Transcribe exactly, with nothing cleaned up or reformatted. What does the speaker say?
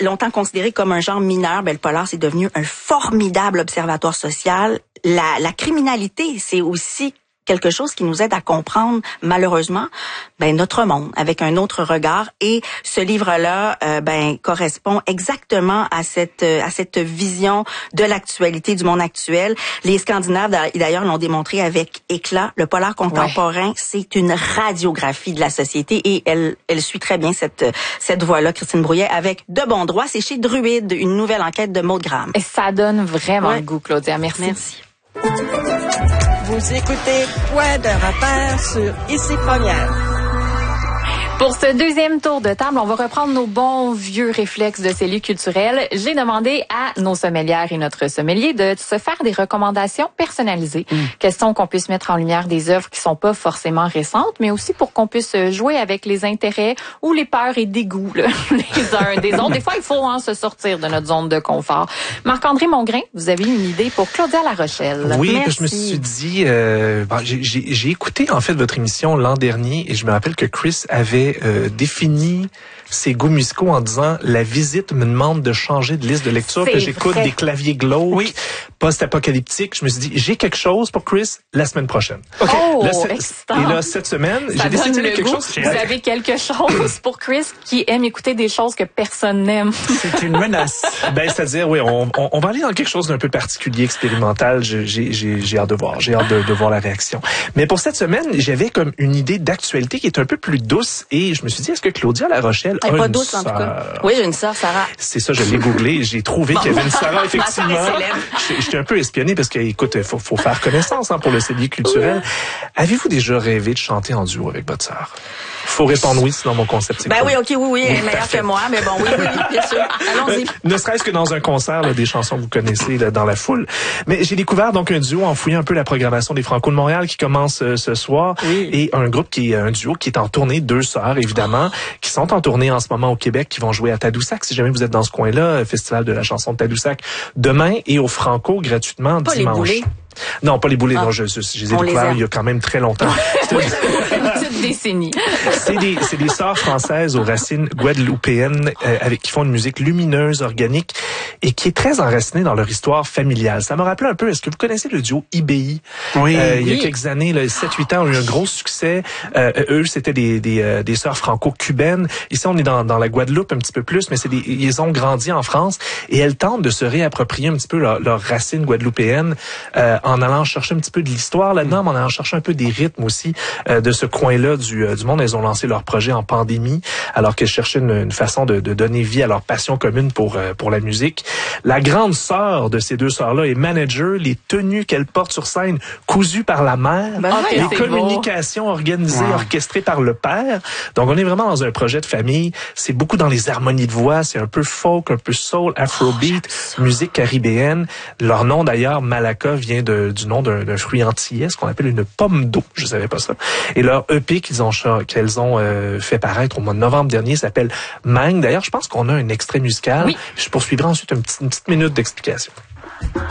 longtemps considéré comme un genre mineur, ben, le polar, c'est devenu un formidable observatoire social. La, la criminalité, c'est aussi quelque chose qui nous aide à comprendre, malheureusement, ben notre monde avec un autre regard. Et ce livre-là, euh, ben correspond exactement à cette à cette vision de l'actualité du monde actuel. Les Scandinaves, d'ailleurs, l'ont démontré avec éclat. Le polar contemporain, ouais. c'est une radiographie de la société et elle elle suit très bien cette cette voie-là, Christine Brouillet, avec De Bon Droit. C'est chez Druide, une nouvelle enquête de Maud Graham. Et ça donne vraiment ouais. le goût, Claudia. Merci. Merci. Vous écoutez Point de repère sur Ici Première. Pour ce deuxième tour de table, on va reprendre nos bons vieux réflexes de cellules culturelles. J'ai demandé à nos sommelières et notre sommelier de se faire des recommandations personnalisées. Mmh. Question qu'on puisse mettre en lumière des œuvres qui sont pas forcément récentes, mais aussi pour qu'on puisse jouer avec les intérêts ou les peurs et dégoûts là, les uns des autres. Des fois, il faut hein, se sortir de notre zone de confort. Marc-André Mongrain, vous avez une idée pour Claudia La Rochelle. Oui, Merci. je me suis dit, euh, bon, j'ai, j'ai, j'ai écouté en fait votre émission l'an dernier et je me rappelle que Chris avait Euh, défini ses goûts musicaux en disant la visite me demande de changer de liste de lecture, que j'écoute vrai. Des claviers glauques, oui. post-apocalyptiques. Je me suis dit, j'ai quelque chose pour Chris la semaine prochaine. Okay. Oh, là, excitant. Et là, cette semaine, ça j'ai décidé de quelque goût. chose. Vous avez quelque chose pour Chris qui aime écouter des choses que personne n'aime. C'est une menace. Ben, c'est-à-dire, oui, on, on, on va aller dans quelque chose d'un peu particulier, expérimental. J'ai, j'ai, j'ai hâte de voir. J'ai hâte de, de voir la réaction. Mais pour cette semaine, j'avais comme une idée d'actualité qui est un peu plus douce et je me suis dit, est-ce que Claudia La Rochelle Elle a pas une douce, sœur? En tout cas. Oui, j'ai une sœur, Sarah. C'est ça, je l'ai googlé. J'ai trouvé bon. qu'il y avait une Sarah, effectivement. J'étais un peu espionné parce que, écoute, il faut, faut faire connaissance hein, pour le cellier culturel. Oui. Avez-vous déjà rêvé de chanter en duo avec votre sœur? Faut répondre oui, sinon mon concept c'est Ben cool. oui, ok, oui, oui, elle est meilleure que moi, mais bon, oui, oui, bien sûr. Allons-y. Euh, ne serait-ce que dans un concert, là, des chansons que vous connaissez là, dans la foule. Mais j'ai découvert donc un duo en fouillant un peu la programmation des Franco de Montréal qui commence euh, ce soir oui. et un groupe qui est un duo qui est en tournée, deux sœurs évidemment, oh. qui sont en tournée en ce moment au Québec, qui vont jouer à Tadoussac. Si jamais vous êtes dans ce coin-là, Festival de la chanson de Tadoussac demain et au Franco gratuitement Pas dimanche. Les boulets. Non, pas les boulets, ah. non, je, je, je les ai découverts il y a quand même très longtemps. Une petite décennie. C'est des, c'est des sœurs françaises aux racines guadeloupéennes euh, avec qui font une musique lumineuse, organique et qui est très enracinée dans leur histoire familiale. Ça me rappelait un peu, est-ce que vous connaissez le duo I B I? Oui. Euh, il y a oui. quelques années, sept huit ans, ont eu un gros succès. Euh, eux, c'était des, des, euh, des sœurs franco-cubaines. Ici, on est dans, dans la Guadeloupe un petit peu plus, mais c'est des, ils ont grandi en France et elles tentent de se réapproprier un petit peu leurs leur racines guadeloupéennes euh, en allant chercher un petit peu de l'histoire là-dedans, mais en allant chercher un peu des rythmes aussi euh, de ce coin-là du, euh, du monde. Elles ont lancé leur projet en pandémie, alors qu'elles cherchaient une, une façon de, de donner vie à leur passion commune pour euh, pour la musique. La grande sœur de ces deux sœurs-là est manager. Les tenues qu'elle porte sur scène, cousues par la mère, ben les ouais, communications organisées, wow. orchestrées par le père. Donc, on est vraiment dans un projet de famille. C'est beaucoup dans les harmonies de voix. C'est un peu folk, un peu soul, afrobeat, oh, musique caribéenne. Leur nom, d'ailleurs, Malaka, vient de, du nom d'un, d'un fruit antillais, ce qu'on appelle une pomme d'eau. Je savais pas ça. Et leur E P qu'ils ont, qu'elles ont euh, fait paraître au mois de novembre dernier s'appelle Mang. D'ailleurs, je pense qu'on a un extrait musical. Oui. Je poursuivrai ensuite une petite, une petite minute d'explication.